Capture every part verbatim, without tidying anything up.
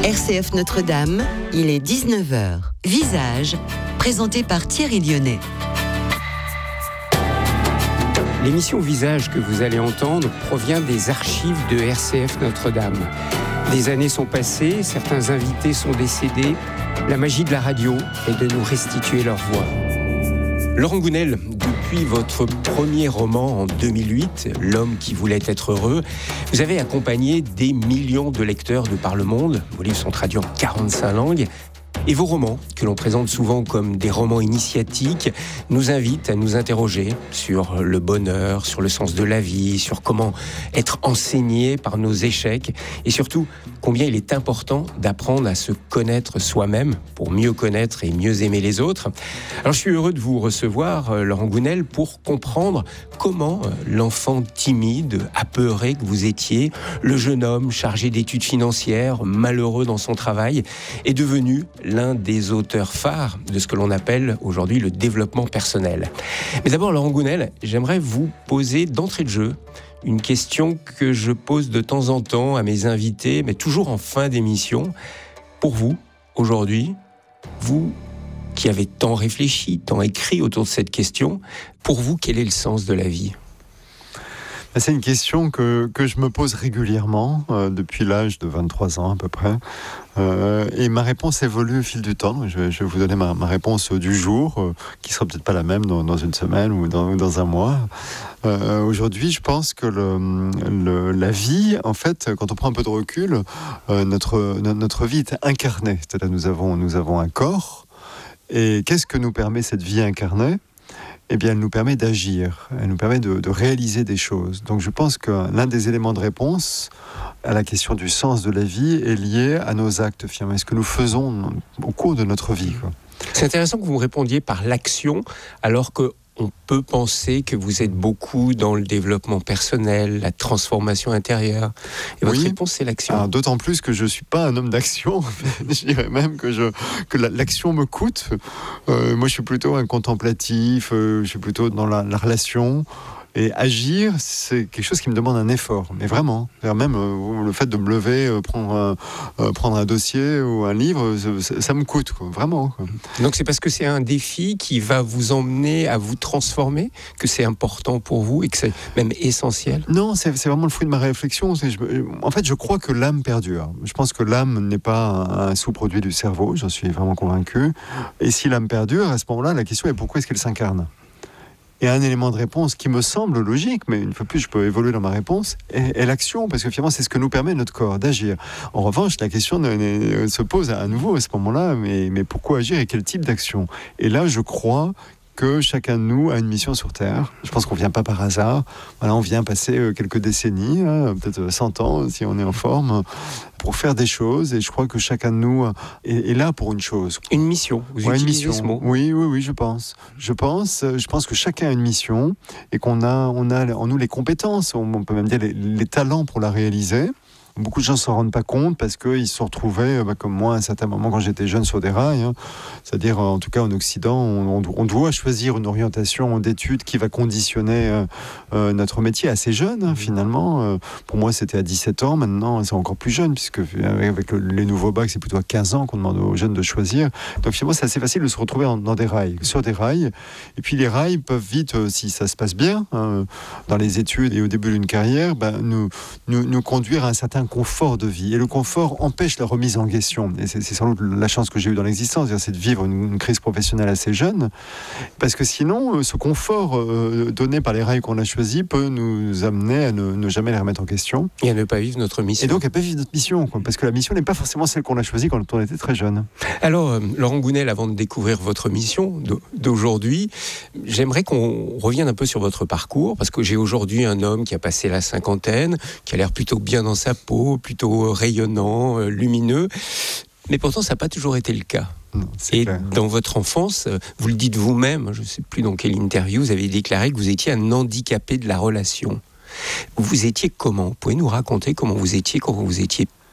R C F Notre-Dame, il est dix-neuf heures. Visage, présenté par Thierry Lyonnais. L'émission Visage que vous allez entendre provient des archives de R C F Notre-Dame. Des années sont passées, certains invités sont décédés. La magie de la radio est de nous restituer leur voix. Laurent Gounel, depuis votre premier roman en deux mille huit, L'homme qui voulait être heureux, vous avez accompagné des millions de lecteurs de par le monde. Vos livres sont traduits en quarante-cinq langues. Et vos romans, que l'on présente souvent comme des romans initiatiques, nous invitent à nous interroger sur le bonheur, sur le sens de la vie, sur comment être enseigné par nos échecs et surtout combien il est important d'apprendre à se connaître soi-même pour mieux connaître et mieux aimer les autres. Alors je suis heureux de vous recevoir, Laurent Gounel, pour comprendre comment l'enfant timide, apeuré que vous étiez, le jeune homme chargé d'études financières, malheureux dans son travail, est devenu l'un des auteurs phares de ce que l'on appelle aujourd'hui le développement personnel. Mais d'abord, Laurent Gounel, j'aimerais vous poser d'entrée de jeu une question que je pose de temps en temps à mes invités, mais toujours en fin d'émission. Pour vous, aujourd'hui, vous qui avez tant réfléchi, tant écrit autour de cette question, pour vous, quel est le sens de la vie ? C'est une question que, que je me pose régulièrement, euh, depuis l'âge de vingt-trois ans à peu près. Euh, et ma réponse évolue au fil du temps. Je vais, je vais vous donner ma, ma réponse du jour, euh, qui sera peut-être pas la même dans, dans une semaine ou dans, ou dans un mois. Euh, aujourd'hui, je pense que le, le, la vie, en fait, quand on prend un peu de recul, euh, notre, notre vie est incarnée. C'est-à-dire nous avons, nous avons un corps. Et qu'est-ce que nous permet cette vie incarnée ? Eh bien, elle nous permet d'agir, elle nous permet de, de réaliser des choses. Donc, je pense que l'un des éléments de réponse à la question du sens de la vie est lié à nos actes, finalement, ce que nous faisons au cours de notre vie, quoi. C'est intéressant que vous me répondiez par l'action, alors que on peut penser que vous êtes beaucoup dans le développement personnel, la transformation intérieure. Et votre oui. réponse, c'est l'action. Alors, d'autant plus que je ne suis pas un homme d'action. Je dirais même que, je, que la, l'action me coûte. Euh, moi, je suis plutôt un contemplatif. Euh, je suis plutôt dans la, la relation. Et agir, c'est quelque chose qui me demande un effort, mais vraiment. Même euh, le fait de me lever, euh, prendre, un, euh, prendre un dossier ou un livre, ça, ça me coûte, quoi, vraiment, quoi. Donc c'est parce que c'est un défi qui va vous emmener à vous transformer, que c'est important pour vous et que c'est même essentiel ? Non, c'est, c'est vraiment le fruit de ma réflexion. C'est, je, en fait, je crois que l'âme perdure. Je pense que l'âme n'est pas un, un sous-produit du cerveau, j'en suis vraiment convaincu. Et si l'âme perdure, à ce moment-là, la question est pourquoi est-ce qu'elle s'incarne ? Et un élément de réponse qui me semble logique, mais une fois de plus, je peux évoluer dans ma réponse, est, est l'action, parce que finalement, c'est ce que nous permet notre corps d'agir. En revanche, la question ne, ne, se pose à nouveau à ce moment-là, mais, mais pourquoi agir et quel type d'action ? Et là, je crois que chacun de nous a une mission sur Terre. Je pense qu'on ne vient pas par hasard. Voilà, on vient passer quelques décennies, hein, peut-être cent ans si on est en forme, pour faire des choses. Et je crois que chacun de nous est, est là pour une chose. Une mission. Vous ouais, utilisez une mission. ce mot. Oui, oui, oui, je pense. Je pense, je pense que chacun a une mission et qu'on a, on a en nous les compétences, on peut même dire les, les talents pour la réaliser. Beaucoup de gens ne s'en rendent pas compte parce qu'ils se sont retrouvés, bah, comme moi, à un certain moment, quand j'étais jeune, sur des rails. Hein. C'est-à-dire, en tout cas, en Occident, on, on doit choisir une orientation d'études qui va conditionner euh, euh, notre métier assez jeune, hein, finalement. Euh, pour moi, c'était à dix-sept ans. Maintenant, c'est encore plus jeune, puisque avec le, les nouveaux bacs, c'est plutôt à quinze ans qu'on demande aux jeunes de choisir. Donc, finalement, c'est assez facile de se retrouver en, dans des rails, sur des rails. Et puis, les rails peuvent vite, euh, si ça se passe bien, hein, dans les études et au début d'une carrière, bah, nous, nous, nous conduire à un certain confort de vie. Et le confort empêche la remise en question. Et c'est, c'est sans doute la chance que j'ai eue dans l'existence, c'est de vivre une, une crise professionnelle assez jeune. Parce que sinon, ce confort euh, donné par les rails qu'on a choisis peut nous amener à ne, ne jamais les remettre en question. Et à ne pas vivre notre mission. Et donc à ne pas vivre notre mission. Quoi, parce que la mission n'est pas forcément celle qu'on a choisie quand on était très jeune. Alors, euh, Laurent Gounel, avant de découvrir votre mission d'aujourd'hui, j'aimerais qu'on revienne un peu sur votre parcours, parce que j'ai aujourd'hui un homme qui a passé la cinquantaine, qui a l'air plutôt bien dans sa peau, plutôt rayonnant, euh, lumineux. Mais pourtant, ça n'a pas toujours été le cas. Non, c'est Et clair. dans votre enfance, vous le dites vous-même, je ne sais plus dans quelle interview, vous avez déclaré que vous étiez un handicapé de la relation. Vous étiez comment ? Vous pouvez nous raconter comment vous étiez quand vous étiez petit ?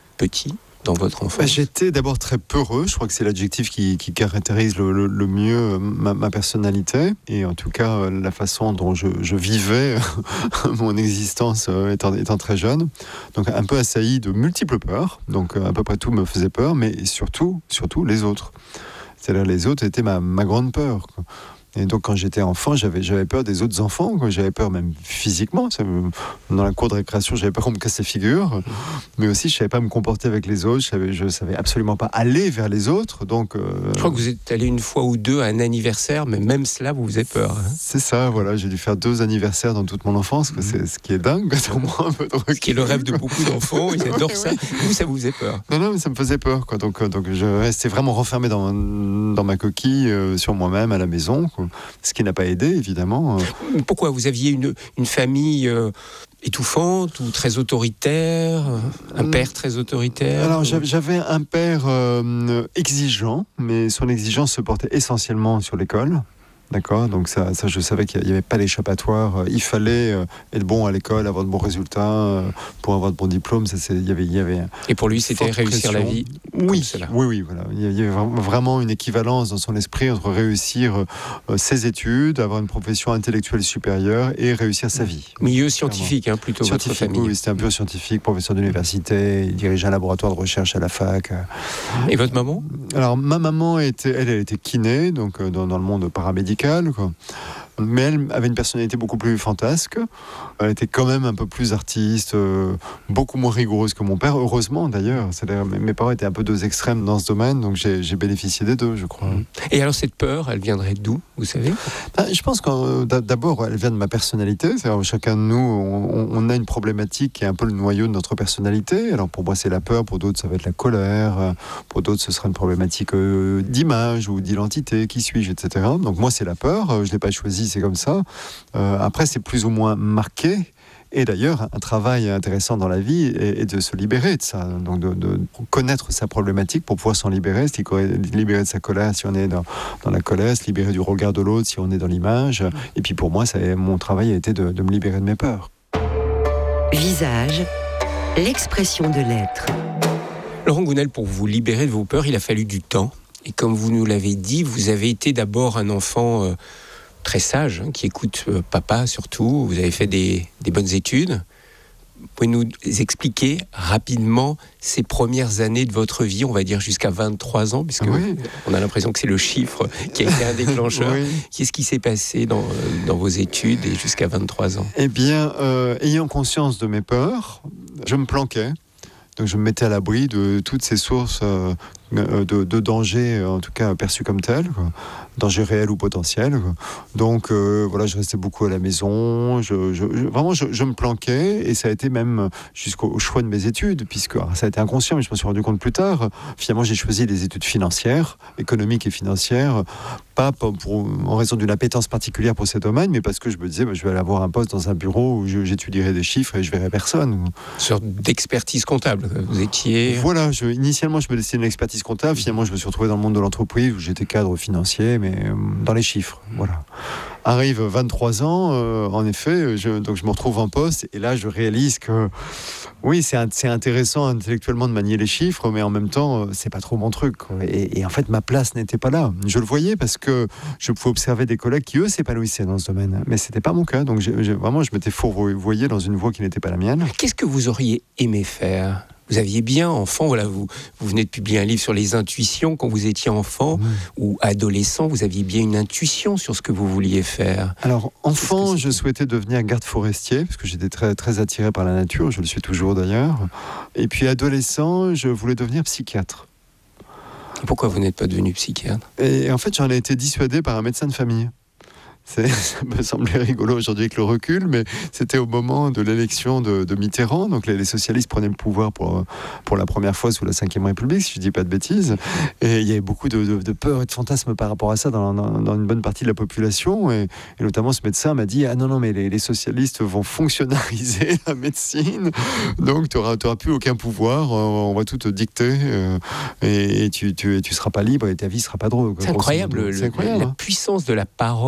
dans votre enfance? Bah, j'étais d'abord très peureux. Je crois que c'est l'adjectif qui, qui caractérise le, le, le mieux ma, ma personnalité. Et en tout cas, la façon dont je, je vivais mon existence étant, étant très jeune. Donc un peu assailli de multiples peurs. Donc à peu près tout me faisait peur. Mais surtout, surtout les autres. C'est-à-dire les autres étaient ma, ma grande peur, quoi. Et donc quand j'étais enfant, j'avais, j'avais peur des autres enfants, quoi. J'avais peur même physiquement. Ça me, dans la cour de récréation, j'avais peur qu'on me casse la figure. Mais aussi, je ne savais pas me comporter avec les autres. Je ne savais absolument pas aller vers les autres. Donc, euh, je crois que vous êtes allé une fois ou deux à un anniversaire, mais même cela, vous vous avez peur. Hein. C'est ça, voilà. J'ai dû faire deux anniversaires dans toute mon enfance. Quoi. C'est ce qui est dingue. Un peu de recul, ce qui est le rêve de beaucoup d'enfants. Ils adorent oui, ça. Oui. Vous, ça vous faisait peur? Non, non, mais ça me faisait peur, quoi. Donc, donc je restais vraiment renfermé dans, dans ma coquille, euh, sur moi-même, à la maison, quoi. Ce qui n'a pas aidé, évidemment. Pourquoi? Vous aviez une, une famille euh, étouffante ou très autoritaire? Un père très autoritaire? Alors, ou... j'avais un père euh, exigeant, mais son exigence se portait essentiellement sur l'école. D'accord, donc ça, ça, je savais qu'il n'y avait pas d'échappatoire. Il fallait euh, être bon à l'école, avoir de bons résultats, euh, pour avoir de bons diplômes. Ça, c'est, il y avait, il y avait. Et pour lui, c'était réussir pression. la vie. Oui, oui, oui, voilà. Il y avait vraiment une équivalence dans son esprit entre réussir euh, ses études, avoir une profession intellectuelle supérieure et réussir sa vie. Milieu scientifique, hein, plutôt. Scientifique, votre famille. Oui, c'était un peu scientifique, professeur d'université, il dirigeait un laboratoire de recherche à la fac. Et votre maman? Alors, ma maman était, elle, elle était kiné, donc dans, dans le monde paramédical. Quoi. Mais elle avait une personnalité beaucoup plus fantasque. Elle était quand même un peu plus artiste, euh, beaucoup moins rigoureuse que mon père, heureusement d'ailleurs. C'est-à-dire, mes parents étaient un peu deux extrêmes dans ce domaine, donc j'ai, j'ai bénéficié des deux, je crois. Et alors cette peur, elle viendrait d'où, vous savez? Ben, je pense que d'abord, elle vient de ma personnalité. C'est-à-dire, chacun de nous, on, on a une problématique qui est un peu le noyau de notre personnalité. Alors pour moi, c'est la peur, pour d'autres, ça va être la colère, pour d'autres, ce sera une problématique euh, d'image ou d'identité, qui suis-je, et cetera. Donc moi, c'est la peur, je ne l'ai pas choisi, c'est comme ça. Euh, après, c'est plus ou moins marqué. Et d'ailleurs, un travail intéressant dans la vie est, est de se libérer de ça. Donc, de, de connaître sa problématique pour pouvoir s'en libérer, se libérer de sa colère si on est dans, dans la colère, se libérer du regard de l'autre si on est dans l'image. Et puis pour moi, ça, mon travail a été de, de me libérer de mes peurs. Visage, l'expression de l'être. Laurent Gounel, pour vous libérer de vos peurs, il a fallu du temps. Et comme vous nous l'avez dit, vous avez été d'abord un enfant euh, très sage, hein, qui écoute euh, papa surtout. Vous avez fait des, des bonnes études. Vous pouvez nous expliquer rapidement ces premières années de votre vie, on va dire jusqu'à vingt-trois ans, puisque oui. on a l'impression que c'est le chiffre qui a été un déclencheur. Oui. Qu'est-ce qui s'est passé dans, dans vos études et jusqu'à vingt-trois ans? Eh bien, euh, ayant conscience de mes peurs, je me planquais. Donc je me mettais à l'abri de toutes ces sources euh, de, de danger, en tout cas perçues comme telles, quoi. Danger réel ou potentiel, quoi. Donc euh, voilà, je restais beaucoup à la maison, je, je, je, vraiment je, je me planquais, et ça a été même jusqu'au choix de mes études, puisque alors, ça a été inconscient, mais je me suis rendu compte plus tard, finalement j'ai choisi des études financières, économiques et financières, pas pour, pour, en raison d'une appétence particulière pour ces domaines, mais parce que je me disais, bah, je vais aller avoir un poste dans un bureau où je, j'étudierai des chiffres et je verrai personne. Une sorte d'expertise comptable, vous étiez... Voilà, je, initialement je me destinais à l'expertise comptable, finalement je me suis retrouvé dans le monde de l'entreprise où j'étais cadre financier, mais euh, dans les chiffres, voilà. Arrive vingt-trois ans, euh, en effet, je, donc je me retrouve en poste, et là je réalise que oui, c'est, c'est intéressant intellectuellement de manier les chiffres, mais en même temps, c'est pas trop mon truc, quoi. Et, et en fait, ma place n'était pas là. Je le voyais parce que je pouvais observer des collègues qui, eux, s'épanouissaient dans ce domaine, mais c'était pas mon cas. Donc j'ai, j'ai, vraiment, je m'étais fourvoyé dans une voie qui n'était pas la mienne. Qu'est-ce que vous auriez aimé faire ? Vous aviez bien, enfant, voilà, vous, vous venez de publier un livre sur les intuitions. Quand vous étiez enfant mmh. ou adolescent, vous aviez bien une intuition sur ce que vous vouliez faire. Alors, enfant, je souhaitais devenir garde forestier, parce que j'étais très, très attiré par la nature, je le suis toujours d'ailleurs. Et puis, adolescent, je voulais devenir psychiatre. Pourquoi vous n'êtes pas devenu psychiatre ? Et en fait, j'en ai été dissuadé par un médecin de famille. C'est, ça me semblait rigolo aujourd'hui avec le recul, mais c'était au moment de l'élection de, de Mitterrand. Donc les, les socialistes prenaient le pouvoir pour, pour la première fois sous la cinquième République, si je ne dis pas de bêtises. Et il y avait beaucoup de, de, de peur et de fantasmes par rapport à ça dans, dans, dans une bonne partie de la population. Et, et notamment ce médecin m'a dit « Ah non, non, mais les, les socialistes vont fonctionnariser la médecine, donc tu n'auras plus aucun pouvoir, on va tout te dicter, euh, et, et tu ne tu, tu seras pas libre et ta vie ne sera pas drôle. » C'est incroyable, le, c'est incroyable, la hein. puissance de la parole d'un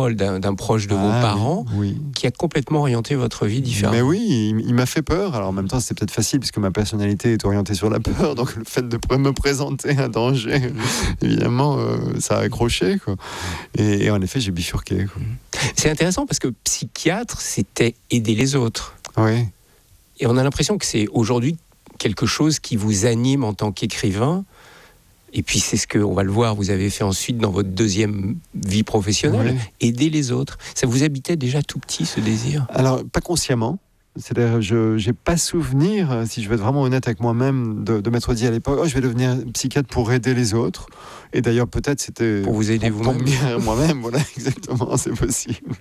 d'un proche de Ah, vos parents oui, oui. qui a complètement orienté votre vie différemment. Mais oui, il, il m'a fait peur. Alors en même temps, c'était peut-être facile puisque ma personnalité est orientée sur la peur. Donc le fait de me présenter un danger, évidemment, euh, ça a accroché, quoi. Et, et en effet, j'ai bifurqué, quoi. C'est intéressant parce que psychiatre, c'était aider les autres. Oui. Et on a l'impression que c'est aujourd'hui quelque chose qui vous anime en tant qu'écrivain. Et puis c'est ce que, on va le voir, vous avez fait ensuite dans votre deuxième vie professionnelle, Oui. aider les autres. Ça vous habitait déjà tout petit, ce désir ? Alors, pas consciemment. C'est-à-dire, je n'ai pas souvenir, si je vais être vraiment honnête avec moi-même, de, de m'être dit à l'époque, oh, je vais devenir psychiatre pour aider les autres. Et d'ailleurs, peut-être c'était... Pour vous aider pour, vous-même. Pour me guérir moi-même, voilà, exactement, c'est possible.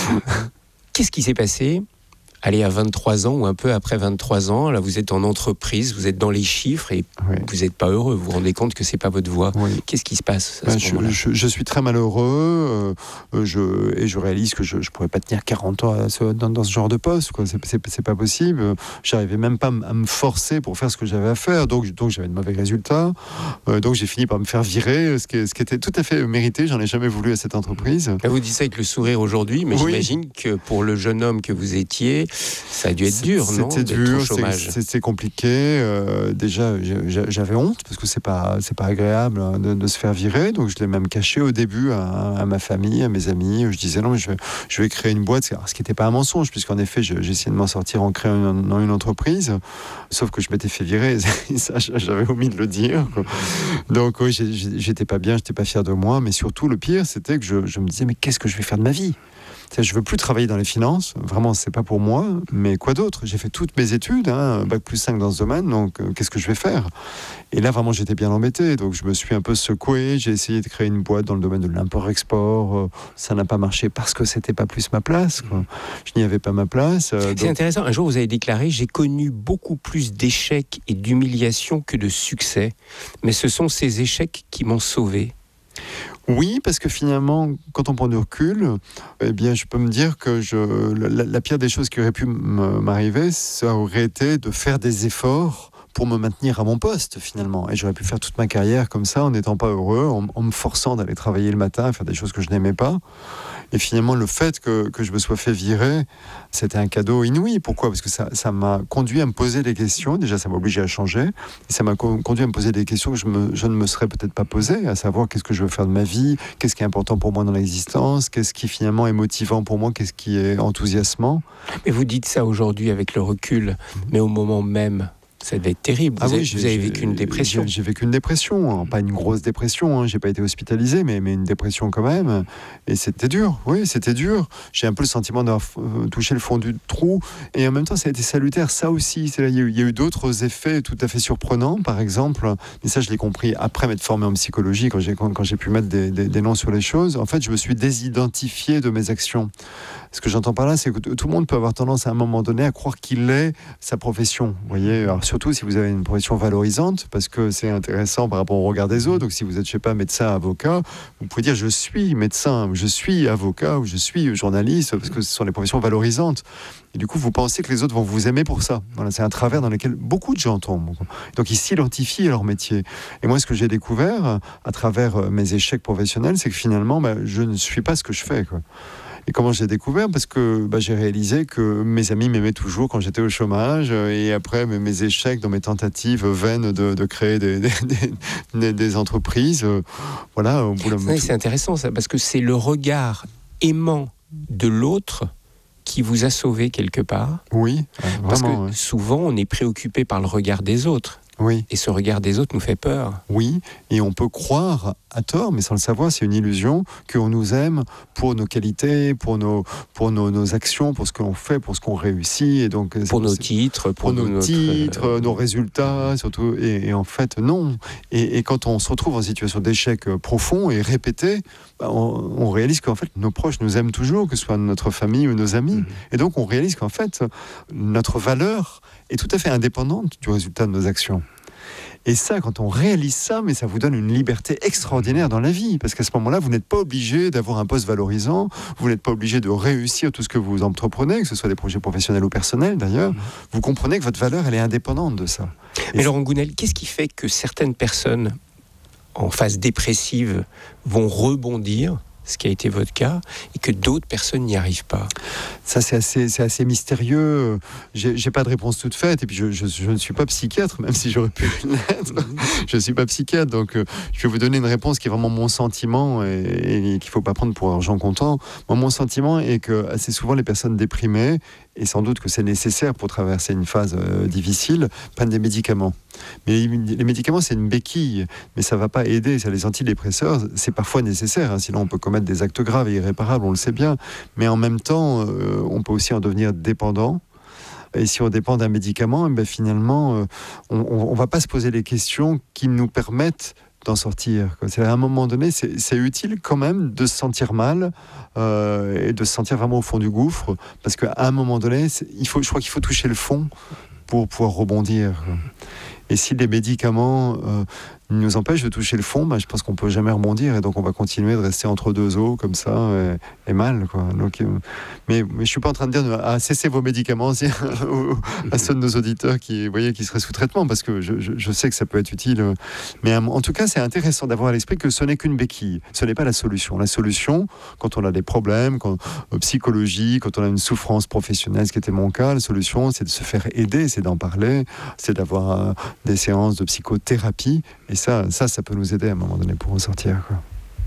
Qu'est-ce qui s'est passé ? Allez, à vingt-trois ans ou un peu après vingt-trois ans, là vous êtes en entreprise, vous êtes dans les chiffres et Oui. vous n'êtes pas heureux, vous vous rendez compte que c'est pas votre voie. Oui. Qu'est-ce qui se passe à Ben, ce je, moment-là ? je, je suis très malheureux euh, je, et je réalise que je ne pourrais pas tenir quarante ans à ce, dans, dans ce genre de poste, quoi. C'est, c'est, c'est pas possible. J'arrivais même pas à me forcer pour faire ce que j'avais à faire, donc, donc j'avais de mauvais résultats. Euh, donc j'ai fini par me faire virer, ce qui, ce qui était tout à fait mérité. J'en ai jamais voulu à cette entreprise. Là, vous dites ça avec le sourire aujourd'hui, mais Oui. j'imagine que pour le jeune homme que vous étiez, ça a dû être dur, non ? C'était d'être dur, au chômage. c'est, c'est compliqué. Euh, déjà, j'avais honte parce que c'est pas, c'est pas agréable, hein, de, de se faire virer. Donc, je l'ai même caché au début à, à ma famille, à mes amis. Je disais non, mais je vais, je vais créer une boîte. Alors, ce qui n'était pas un mensonge, puisqu'en effet, j'ai essayé de m'en sortir en créant une, une entreprise. Sauf que je m'étais fait virer. Et ça, j'avais omis de le dire, quoi. Donc, oui, j'étais pas bien, j'étais pas fier de moi. Mais surtout, le pire, c'était que je, je me disais, mais qu'est-ce que je vais faire de ma vie ? Je veux plus travailler dans les finances, vraiment, c'est pas pour moi, mais quoi d'autre ? J'ai fait toutes mes études, hein, bac plus cinq dans ce domaine, donc euh, qu'est-ce que je vais faire ? Et là, vraiment, j'étais bien embêté, donc je me suis un peu secoué, j'ai essayé de créer une boîte dans le domaine de l'import-export, euh, ça n'a pas marché parce que c'était pas plus ma place, quoi. Je n'y avais pas ma place. Euh, C'est donc... intéressant, un jour vous avez déclaré « J'ai connu beaucoup plus d'échecs et d'humiliations que de succès, mais ce sont ces échecs qui m'ont sauvé ». Oui, parce que finalement, quand on prend du recul, eh bien, je peux me dire que je, la, la pire des choses qui aurait pu m'arriver, ça aurait été de faire des efforts pour me maintenir à mon poste, finalement. Et j'aurais pu faire toute ma carrière comme ça, en n'étant pas heureux, en, en me forçant d'aller travailler le matin, faire des choses que je n'aimais pas. Et finalement, le fait que, que je me sois fait virer, c'était un cadeau inouï. Pourquoi ? Parce que ça, ça m'a conduit à me poser des questions. Déjà, ça m'a obligé à changer. Et ça m'a conduit à me poser des questions que je, me, je ne me serais peut-être pas posées, à savoir qu'est-ce que je veux faire de ma vie, qu'est-ce qui est important pour moi dans l'existence, qu'est-ce qui finalement est motivant pour moi, qu'est-ce qui est enthousiasmant. Mais vous dites ça aujourd'hui avec le recul, mais au moment même, ça devait être terrible. Vous, Ah avez, oui, vous avez vécu une dépression. J'ai, j'ai vécu une dépression, hein. Pas une grosse dépression, hein. J'ai pas été hospitalisé, mais, mais une dépression quand même. Et c'était dur, oui, c'était dur. J'ai un peu le sentiment d'avoir euh, touché le fond du trou. Et en même temps, ça a été salutaire, ça aussi. C'est là, il y a eu, il y a eu d'autres effets tout à fait surprenants, par exemple. Mais ça, je l'ai compris après m'être formé en psychologie, quand j'ai, quand, quand j'ai pu mettre des, des, des noms sur les choses. En fait, je me suis désidentifié de mes actions. Ce que j'entends par là, c'est que tout le monde peut avoir tendance à un moment donné à croire qu'il est sa profession. Vous voyez, alors surtout si vous avez une profession valorisante, parce que c'est intéressant par rapport au regard des autres. Donc si vous êtes, je sais pas, médecin, avocat, vous pouvez dire je suis médecin, ou je suis avocat, ou je suis journaliste, parce que ce sont des professions valorisantes. Et du coup, vous pensez que les autres vont vous aimer pour ça. Voilà, c'est un travers dans lequel beaucoup de gens tombent. Donc ils s'identifient à leur métier. Et moi, ce que j'ai découvert à travers mes échecs professionnels, c'est que finalement, bah, je ne suis pas ce que je fais, quoi. Et comment j'ai découvert ? Parce que bah, j'ai réalisé que mes amis m'aimaient toujours quand j'étais au chômage. Et après, mes, mes échecs dans mes tentatives vaines de, de créer des, des, des, des entreprises, euh, voilà, au bout d'un moment. C'est intéressant ça, parce que c'est le regard aimant de l'autre qui vous a sauvé quelque part. Oui, vraiment. Parce que ouais. souvent, on est préoccupé par le regard des autres. Oui. Et ce regard des autres nous fait peur. Oui, et on peut croire à tort, mais sans le savoir, c'est une illusion, qu'on nous aime pour nos qualités, pour nos, pour nos, nos actions, pour ce qu'on fait, pour ce qu'on réussit. Et donc, pour nos titres, pour, pour nos notre... titres, euh, nos résultats, surtout. Et, et en fait, non. Et, et quand on se retrouve en situation d'échec profond et répété, bah, on, on réalise qu'en fait, nos proches nous aiment toujours, que ce soit notre famille ou nos amis. Mmh. Et donc, on réalise qu'en fait, notre valeur est tout à fait indépendante du résultat de nos actions. Et ça, quand on réalise ça, mais ça vous donne une liberté extraordinaire dans la vie, parce qu'à ce moment-là, vous n'êtes pas obligé d'avoir un poste valorisant, vous n'êtes pas obligé de réussir tout ce que vous entreprenez, que ce soit des projets professionnels ou personnels d'ailleurs. Vous comprenez que votre valeur, elle est indépendante de ça. Et mais Laurent Gounelle, qu'est-ce qui fait que certaines personnes en phase dépressive vont rebondir ce qui a été votre cas, et que d'autres personnes n'y arrivent pas? Ça, c'est assez, c'est assez mystérieux. J'ai, j'ai pas de réponse toute faite. Et puis, je, je, je ne suis pas psychiatre, même si j'aurais pu l'être. Je ne suis pas psychiatre. Donc, euh, je vais vous donner une réponse qui est vraiment mon sentiment et, et qu'il ne faut pas prendre pour argent comptant. Moi, mon sentiment est que assez souvent, les personnes déprimées, et sans doute que c'est nécessaire pour traverser une phase euh, difficile, prennent des médicaments. Mais les médicaments, c'est une béquille, mais ça ne va pas aider. C'est les antidépresseurs, c'est parfois nécessaire, hein, sinon on peut commettre des actes graves et irréparables, on le sait bien. Mais en même temps, euh, on peut aussi en devenir dépendant. Et si on dépend d'un médicament, eh bien, finalement, euh, on ne va pas se poser les questions qui nous permettent d'en sortir. C'est à un moment donné, c'est, c'est utile quand même de se sentir mal euh, et de se sentir vraiment au fond du gouffre, parce qu'à un moment donné, il faut, je crois qu'il faut toucher le fond pour pouvoir rebondir. Et si les médicaments euh, nous empêchent de toucher le fond, bah, je pense qu'on ne peut jamais rebondir, et donc on va continuer de rester entre deux eaux comme ça, et, et mal, quoi. Donc, euh, mais, mais je ne suis pas en train de dire ah, cessez vos médicaments à ceux de nos auditeurs qui, vous voyez, qui seraient sous traitement, parce que je, je, je sais que ça peut être utile. Mais en tout cas, c'est intéressant d'avoir à l'esprit que ce n'est qu'une béquille, ce n'est pas la solution. La solution, quand on a des problèmes quand, euh, psychologiques, quand on a une souffrance professionnelle, ce qui était mon cas, la solution, c'est de se faire aider, c'est d'en parler, c'est d'avoir euh, des séances de psychothérapie, et ça, ça, ça peut nous aider à un moment donné pour en sortir, quoi.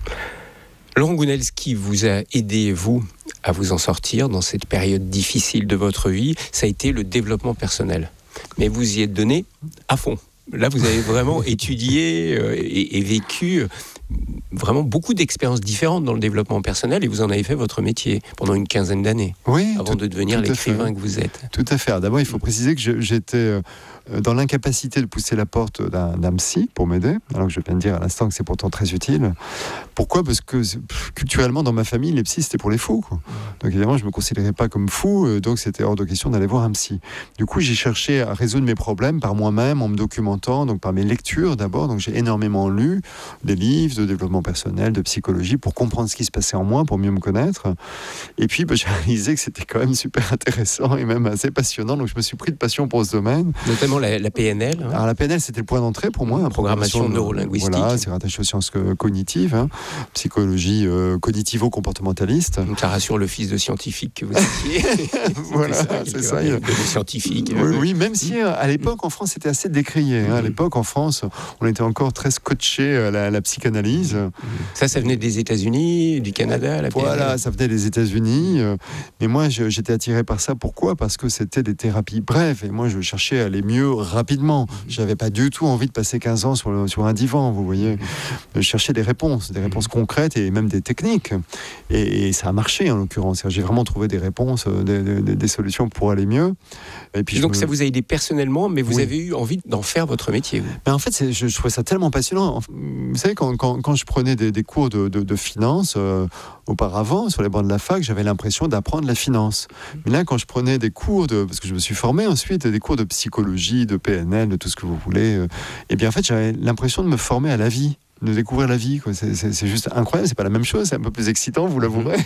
Laurent Gounel, ce qui vous a aidé, vous, à vous en sortir dans cette période difficile de votre vie, ça a été le développement personnel. Mais vous y êtes donné à fond. Là, vous avez vraiment étudié euh, et, et vécu euh, vraiment beaucoup d'expériences différentes dans le développement personnel, et vous en avez fait votre métier pendant une quinzaine d'années, oui, avant tout, de devenir l'écrivain que vous êtes. Tout à fait. D'abord, il faut préciser que je, j'étais euh, dans l'incapacité de pousser la porte d'un, d'un psy pour m'aider, alors que je viens de dire à l'instant que c'est pourtant très utile. Pourquoi ? Parce que pff, culturellement, dans ma famille, les psys, c'était pour les fous, quoi. Donc évidemment, je ne me considérais pas comme fou, euh, donc c'était hors de question d'aller voir un psy. Du coup, j'ai cherché à résoudre mes problèmes par moi-même, en me documentant, donc par mes lectures d'abord. Donc j'ai énormément lu des livres de développement personnel, de psychologie, pour comprendre ce qui se passait en moi, pour mieux me connaître. Et puis, bah, j'ai réalisé que c'était quand même super intéressant et même assez passionnant. Donc je me suis pris de passion pour ce domaine. Notamment la, la P N L. Hein. Alors la P N L, c'était le point d'entrée pour moi. Programmation, programmation neurolinguistique. Voilà, c'est rattaché aux sciences cognitives, hein. Psychologie euh, cognitivo-comportementaliste. Donc ça rassure le fils de scientifique que vous étiez. Voilà, ça, c'est ça. De scientifique. Oui, oui, même si à l'époque en France c'était assez décrié. Hein. À l'époque en France, on était encore très scotché à la, la psychanalyse. Ça, ça venait des États-Unis, du Canada, la P N L. Voilà, ça venait des États-Unis. Mais moi, je, j'étais attiré par ça. Pourquoi ? Parce que c'était des thérapies brèves. Et moi, je cherchais à aller mieux rapidement. J'avais pas du tout envie de passer quinze ans sur, le, sur un divan, vous voyez. Je cherchais des réponses, des réponses concrètes et même des techniques. Et, et ça a marché, en l'occurrence. J'ai vraiment trouvé des réponses, des, des, des solutions pour aller mieux. Et puis donc, me... ça vous a aidé personnellement, mais vous oui. avez eu envie d'en faire votre métier, vous. Mais en fait, c'est, je, je trouvais ça tellement passionnant. Vous savez, quand, quand, quand je prenais des, des cours de, de, de finance, euh, auparavant, sur les bancs de la fac, j'avais l'impression d'apprendre la finance. Mais là, quand je prenais des cours de... Parce que je me suis formé ensuite, des cours de psychologie, de P N L, de tout ce que vous voulez, euh, et bien en fait, j'avais l'impression de me former à la vie, de découvrir la vie, quoi. C'est, c'est, c'est juste incroyable, c'est pas la même chose, c'est un peu plus excitant, vous l'avouerez.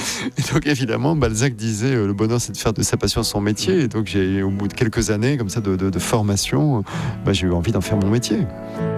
Et donc évidemment, Balzac disait euh, le bonheur c'est de faire de sa passion son métier, et donc j'ai, au bout de quelques années comme ça de, de, de formation, bah, j'ai eu envie d'en faire mon métier.